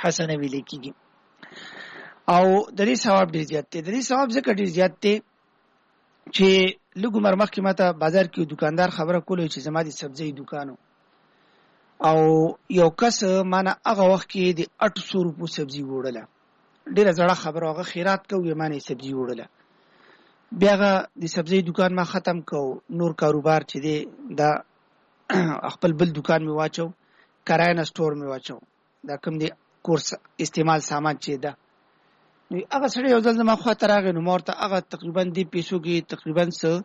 حسنه ویل کیږي او د دې ثواب ډیر زیات دی. د دې ثواب ځکه ډیر زیات دی چې لږ عمر مخکې ماته بازار کې دکاندار خبره کوله چې زما د سبزی دکانو او یو کس مانه هغه وخت کې د 800 روپو سبزی وړله. ډیره زړه خبره، هغه خیرات کوي مانه سبزی وړله. بیا هغه د سبزی دکان ما ختم کو، نور کاروبار چې دی دا خپل بل دکان می واچو، کرایه سٹور می واچو، دا کوم دی کورس استعمال سامان چې ده. نو هغه سړی یو ځل ما خو ته راغی، نو مورته هغه تقریبا دی پیسو کې تقریبا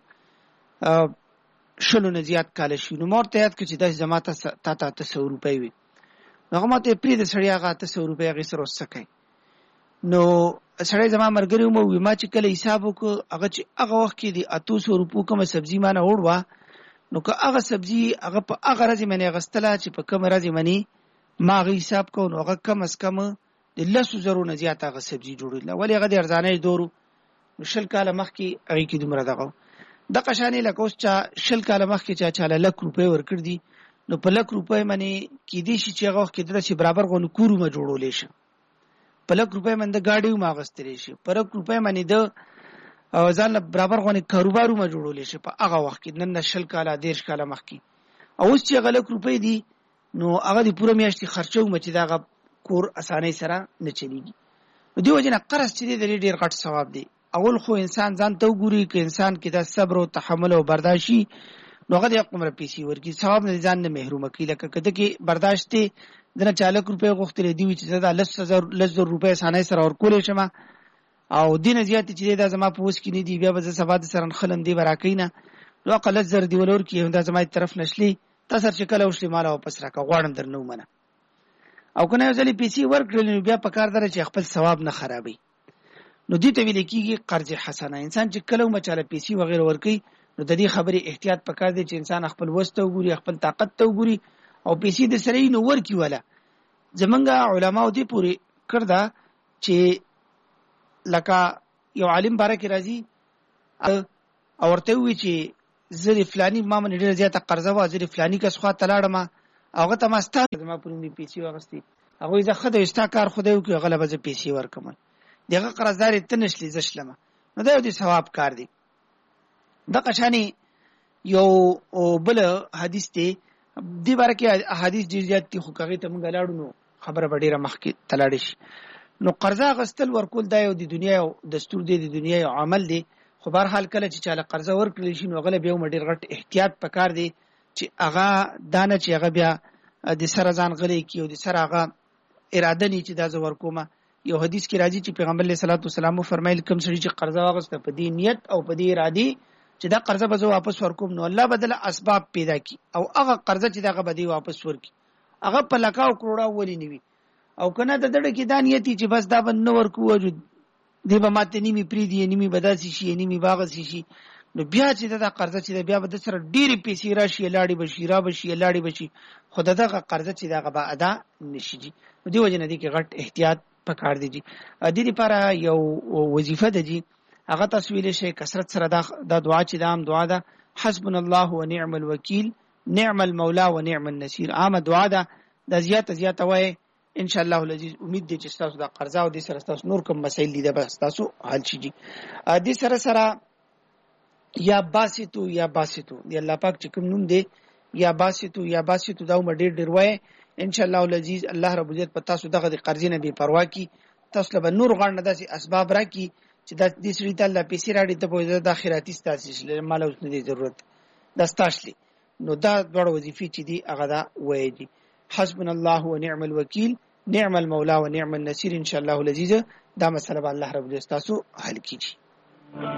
شلو نه زیات کال شي. نو مورته یاد کړ چې دا زما ته 100 روپۍ وي. نو هغه ماته پری د سړی هغه 100 روپۍ هغه سره وسکای. نو سړی زما مرګري مو وی ما چې کله حساب وکړ هغه چې هغه وخت کې دی 800 روپو کوم سبزی ما نه وړوا، نو که هغه سبزی هغه په هغه ورځ منی غستله چې په کوم ورځ منی ما غي حساب کو، نو هغه کم از کم د 100 نه زیات هغه سبزی جوړیدل. ولی هغه د ارزانه دورو شل کاله مخکې هغه کې دومره دغه د قشانې لکه اوس چا شل کاله مخکې چا چاله 100 روپۍ ورکړ دي، نو په 100 روپۍ باندې کې دي چې هغه وخت کې د چې برابر غو کورو ما جوړولې شي، په 100 روپۍ باندې گاډي ما غستري شي، په 100 روپۍ باندې د ځان برابر غو کاروبارو ما جوړولې شي په هغه وخت کې نن شل کاله 10 کاله مخکې. او اوس چې هغه 100 روپۍ دي نو هغه د پوره میاشتې خرچو مچ دغه کور اسانۍ سره نه چلیږي. نو دی وجنه قرض چې دی ډیر غټ ثواب دی. اول خو انسان ځان ته وګوري چې انسان کې د صبر او تحمل او برداشتي نو هغه د عمر پیسې ورکی ثواب نه ځان نه محروم کی. لکه کده کې برداشت دنه 40 روپۍ غوښتلې دی چې دا 100 روپۍ اسانۍ سره ورکولې شمه او دین زیات چې دا زما په وس کې نه دی، بیا به سبا د سرن خلم دی براکینه نو قلت زر دی ولور کې دا زما طرف نشلی تاسو چې کله وشلې مال واپس راکا غواړم درنو منه. او کنه یو ځلې پیسې ورکړل نو بیا په کار در چې خپل ثواب نه خرابي. نو دې ته ویل کېږي قرض حسنه. انسان چې کله مچاله پیسې وغیرہ ورکي نو د دې خبرې احتیاط پکار دی چې انسان خپل وسته وګوري، خپل طاقت ته وګوري او پیسې د سره نو ورکی ولا. زمونږ علماو دې پوری کړدا چې لکه یو عالم بارک راضي او ورته وی چې زری فلانی ما من ډیر زیاته قرضه وا، زری فلانی کس خو ته لاړم هغه ته ما ستاسو ما پرې پیسې واغستې، هغه زه خدای استا کار خدای وکي غلبه ز پیسې ورکم دغه قرضدار ته نشلی زشلمه. نو دا یو ثواب کار دی. د قشانی یو بل حدیث دی دی بارکه احادیث ډیر زیات دي خو کغه ته مونږ لاړو نو خبره ډیره مخکې تلاړ شي. نو قرضه غستل ورکول دا یو د دنیا یو دستور دی، د دنیا یو عمل دی. خو بهر حال کله چې چاله قرضه ورکړل شي نو غلب یو ډیر غټ احتیاط پکار دی چې هغه دانه چې هغه بیا د سره ځان غلې کی او د سره هغه اراده نه چې دا زو ورکومه. یو حدیث کې راځي چې پیغمبر علیه الصلاۃ والسلام فرمایل کوم سړي چې قرضه واغسته په دې نیت او په دې ارادي چې دا قرضه به زه واپس ورکوم نو الله بدله اسباب پیدا کی او هغه قرضه چې دا به دی واپس ورکی هغه په لکاو کروڑا ولی نیوي. او کنه د دړه کې دا نیت چې بس دا بن نو ورکو وجود دی به ماته نیمه پری دی نیمه بداسي شي نیمه باغ شي نو بیا چې دا قرضه چې بیا به سره ډېری پیسې راشي لاړې بشي را بشي لاړې بشي خدای دا قرضه چې دا به ادا نشي. نو دی وجنه دي کې غټ احتیاط پکار دی. د دې لپاره یو وظیفه ده هغه تسویل شي کثرت سره دا دعا چې دا هم دعا ده حسبنا الله ونعم الوکیل نعم المولى ونعم النصير. عامه دعا ده د زیات وای ان شاء الله العزيز. امید دي چې تاسو دا قرضه او د سره تاسو نور کوم مسایل دي بس تاسو حل شي. د سره یا باسطو دی الله پاک چې کوم نوم دی یا باسطو دا ډېر وای ان شاء الله العزيز. الله رب عزت پتا سو دغه قرضې نه بي پروا کی تاسو له نور غړ نه داسي اسباب راکی چې د دې سړي ته الله پیسې راړي ته په د اخراتي ستاسو مال اوس نه ضرورت داستاشلي. نو دا ډېر وظیفه چې دی هغه دا وای دي حسبنا الله ونعم الوکیل نعم المولى ونعم النصير. ان شاء الله العزيز دا مسله الله رب عزت تاسو حل کیږي.